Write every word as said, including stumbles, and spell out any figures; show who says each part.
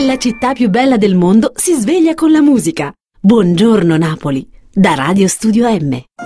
Speaker 1: La città più bella del mondo si sveglia con la musica. Buongiorno Napoli, da Radio Studio M.